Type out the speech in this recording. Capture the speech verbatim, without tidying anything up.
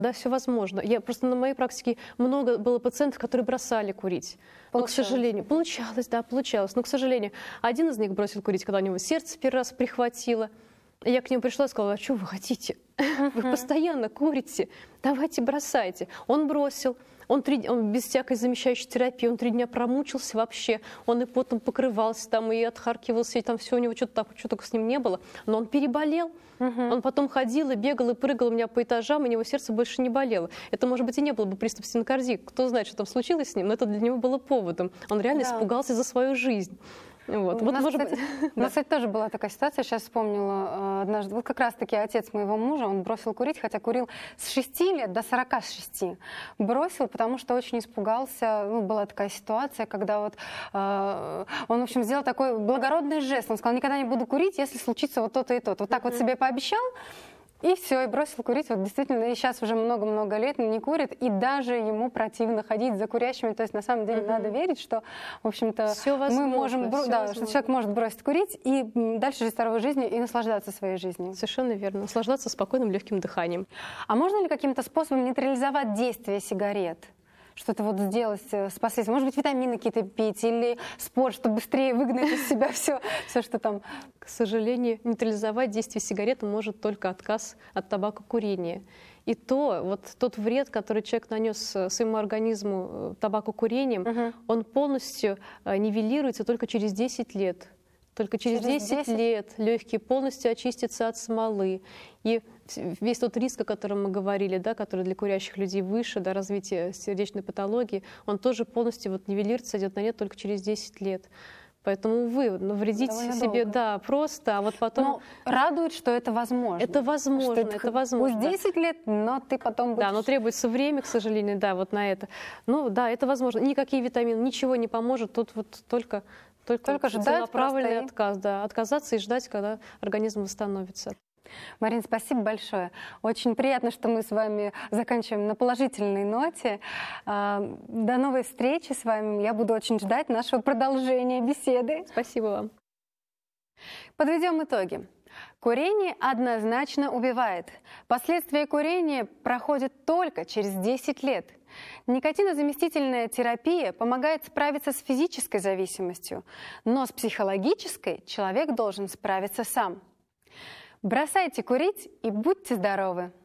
Да, все возможно. Я просто на моей практике много было пациентов, которые бросали курить. Но, к сожалению, получалось, да, получалось. Но, к сожалению, один из них бросил курить, когда у него сердце первый раз прихватило. Я к нему пришла и сказала: а что вы хотите? Вы постоянно курите, давайте бросайте. Он бросил. Он, три, он без всякой замещающей терапии, он три дня промучился вообще, он и потом покрывался там, и отхаркивался, и там все у него что-то так, что только с ним не было. Но он переболел, угу. Он потом ходил и бегал, и прыгал у меня по этажам, и у него сердце больше не болело. Это, может быть, и не было бы приступ стенокардии, кто знает, что там случилось с ним, но это для него было поводом. Он реально да. испугался за свою жизнь. Вот. У, Вот, нас, может кстати, быть... у нас, кстати, тоже была такая ситуация, сейчас вспомнила однажды. Вот как раз-таки отец моего мужа, он бросил курить, хотя курил с шести лет до сорока шести. Бросил, потому что очень испугался. Ну, была такая ситуация, когда вот э, он, в общем, сделал такой благородный жест. Он сказал: никогда не буду курить, если случится вот то-то и то-то. Вот так mm-hmm. вот себе пообещал. И все, и бросил курить. Вот действительно, и сейчас уже много-много лет не курит, и даже ему противно ходить за курящими. То есть на самом деле mm-hmm. надо верить, что, в общем-то, мы можем, бро- да, что человек может бросить курить и дальше жить здоровой жизнью и наслаждаться своей жизнью. Совершенно верно. Наслаждаться спокойным легким дыханием. А можно ли каким-то способом нейтрализовать действие сигарет? Что-то вот сделать с последствиями. Может быть, витамины какие-то пить или спорт, чтобы быстрее выгнать из себя все, все, что там. К сожалению, нейтрализовать действие сигареты может только отказ от табакокурения. И то, вот тот вред, который человек нанес своему организму табакокурением, угу. он полностью нивелируется только через десять лет. Только через, через десять лет легкие полностью очистятся от смолы. И весь тот риск, о котором мы говорили, да, который для курящих людей выше, да, развитие сердечной патологии, он тоже полностью вот нивелируется, идет на нет только через десять лет. Поэтому, увы, навредить Довольно себе, долго. Да, просто, а вот потом... Но радует, что это возможно. Это возможно, это, это возможно. Пусть десять лет, но ты потом будешь... Да, но требуется время, к сожалению, да, вот на это. Ну, да, это возможно. Никакие витамины, ничего не поможет, тут вот только... Только, Только ждать, целенаправленный отказ, да, отказаться и ждать, когда организм восстановится. Марина, спасибо большое. Очень приятно, что мы с вами заканчиваем на положительной ноте. До новой встречи с вами. Я буду очень ждать нашего продолжения беседы. Спасибо вам. Подведем итоги. Курение однозначно убивает. Последствия курения проходят только через десять лет. Никотинозаместительная терапия помогает справиться с физической зависимостью, но с психологической человек должен справиться сам. Бросайте курить и будьте здоровы!